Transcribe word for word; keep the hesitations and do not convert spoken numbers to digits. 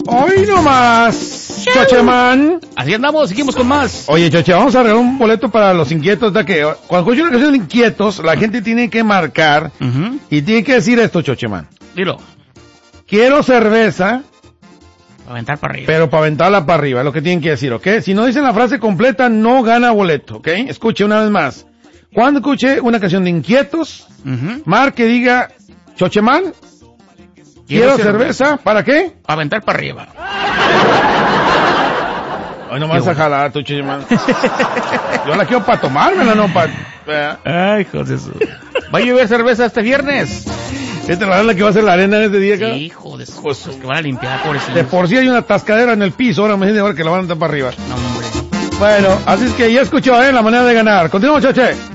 Hoy nomás, Chocheman. Así andamos, seguimos con más. Oye, Choche, vamos a regalar un boleto para los inquietos de que cuando escuche una canción de inquietos, la gente tiene que marcar uh-huh. y tiene que decir esto, Chocheman. Dilo. Quiero cerveza. Para aventar para arriba. Pero para aventarla para arriba, es lo que tienen que decir, ¿ok? Si no dicen la frase completa, no gana boleto, ¿ok? Escuche una vez más. Cuando escuche una canción de inquietos, uh-huh. marque, diga, Chocheman, quiero, quiero cerveza. cerveza, ¿para qué? Para aventar para arriba. Hoy no me vas a jalar, tu Chocheman. Yo la quiero para tomármela, no para... Ay, José. ¿Va a llover cerveza este viernes? ¿Esta es la que va a ser la arena en este día acá? Sí, hijo de sus cosas que van a limpiar, pobrecillos. De por sí hay una atascadera en el piso, ahora me dicen ahora que la van a dar para arriba. No, hombre. Bueno, así es que ya escuchó, ¿eh? La manera de ganar. Continuamos, Choche.